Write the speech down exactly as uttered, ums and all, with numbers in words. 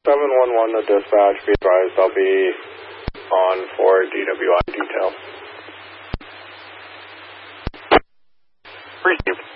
seven one one to dispatch, be advised I'll be on for D W I detail. Received.